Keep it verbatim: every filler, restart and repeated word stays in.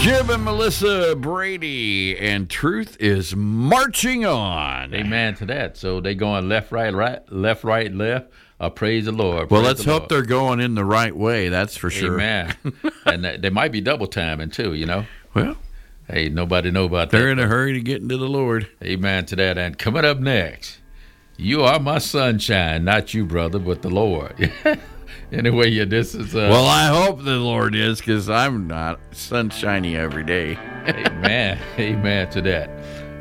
Jim and Melissa Brady, and truth is marching on. Amen to that. So they going left, right, right, left, right, left. Uh, praise the Lord. Well, praise let's the hope Lord. they're going in the right way. That's for sure. Amen. And they might be double timing too. You know. Well, hey, nobody know about they're that. in a hurry to get into the Lord. Amen to that. And coming up next, you are my sunshine, not you, brother, but the Lord. Anyway, yeah, this is. Uh, Well, I hope the Lord is, because I'm not sunshiny every day. Amen. Amen to that.